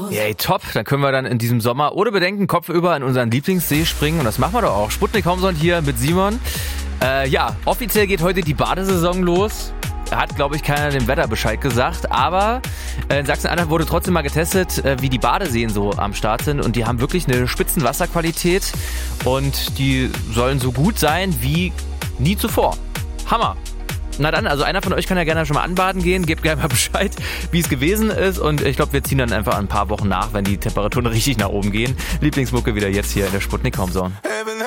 Yay, top. Dann können wir dann in diesem Sommer ohne Bedenken kopfüber in unseren Lieblingssee springen. Und das machen wir doch auch. Sputnik Homesonde hier mit Simon. Offiziell geht heute die Badesaison los. Hat, glaube ich, keiner dem Wetter Bescheid gesagt. Aber in Sachsen-Anhalt wurde trotzdem mal getestet, wie die Badeseen so am Start sind. Und die haben wirklich eine Spitzenwasserqualität. Und die sollen so gut sein wie nie zuvor. Hammer. Na dann, also einer von euch kann ja gerne schon mal anbaden gehen. Gebt gerne mal Bescheid, wie es gewesen ist. Und ich glaube, wir ziehen dann einfach ein paar Wochen nach, wenn die Temperaturen richtig nach oben gehen. Lieblingsmucke wieder jetzt hier in der Sputnik Homezone.